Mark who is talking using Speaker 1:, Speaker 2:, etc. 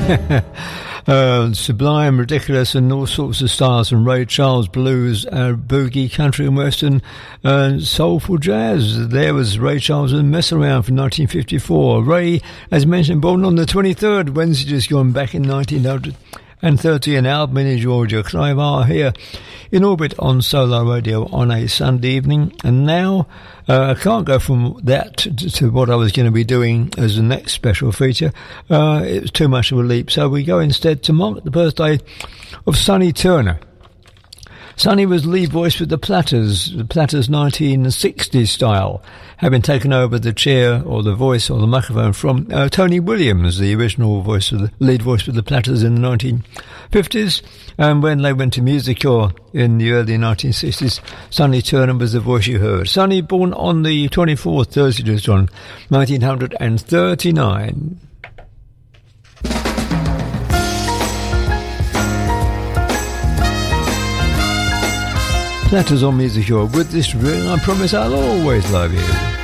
Speaker 1: Sublime, ridiculous, and all sorts of styles from Ray Charles, blues, boogie, country and western, soulful jazz. There was Ray Charles and Mess Around from 1954. Ray, as mentioned, born on the 23rd, Wednesday just gone back in 1930, an album in Georgia. Clive R here in orbit on Solar Radio on a Sunday evening. And now I can't go from that to what I was going to be doing as the next special feature. It was too much of a leap. So we go instead to mark the birthday of Sonny Turner. Sonny was lead voice with the Platters 1960s style, having taken over the chair or the voice or the microphone from Tony Williams, the original lead voice with the Platters in the 1950s. And when they went to Musicure in the early 1960s, Sonny Turner was the voice you heard. Sonny, born on the 24th, Thursday just on, 1939. Platters on Musicure. With this ring, I promise I'll always love you.